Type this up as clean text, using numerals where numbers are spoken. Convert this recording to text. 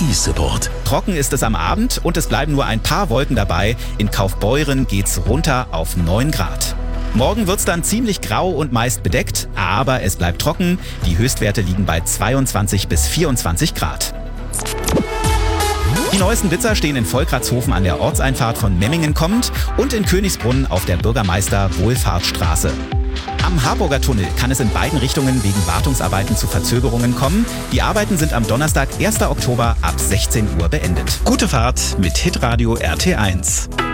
E-Support. Trocken ist es am Abend und es bleiben nur ein paar Wolken dabei. In Kaufbeuren geht's runter auf 9 Grad. Morgen wird's dann ziemlich grau und meist bedeckt, aber es bleibt trocken. Die Höchstwerte liegen bei 22 bis 24 Grad. Die neuesten Blitzer stehen in Volkratshofen an der Ortseinfahrt von Memmingen kommend und in Königsbrunn auf der Bürgermeister-Wohlfahrtsstraße. Am Harburger Tunnel kann es in beiden Richtungen wegen Wartungsarbeiten zu Verzögerungen kommen. Die Arbeiten sind am Donnerstag, 1. Oktober ab 16 Uhr beendet. Gute Fahrt mit Hitradio RT1.